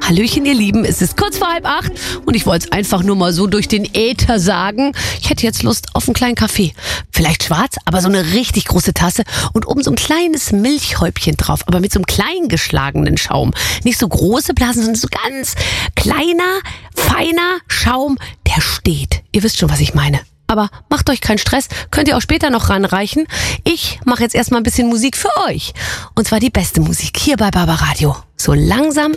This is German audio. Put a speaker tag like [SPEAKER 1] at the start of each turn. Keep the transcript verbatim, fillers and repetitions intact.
[SPEAKER 1] Hallöchen, ihr Lieben, es ist kurz vor halb acht und ich wollte es einfach nur mal so durch den Äther sagen. Ich hätte jetzt Lust auf einen kleinen Kaffee. Vielleicht schwarz, aber so eine richtig große Tasse und oben so ein kleines Milchhäubchen drauf, aber mit so einem klein geschlagenen Schaum. Nicht so große Blasen, sondern so ganz kleiner, feiner Schaum, der steht. Ihr wisst schon, was ich meine. Aber macht euch keinen Stress, könnt ihr auch später noch ranreichen. Ich mache jetzt erstmal ein bisschen Musik für euch. Und zwar die beste Musik hier bei Barbaradio. So langsam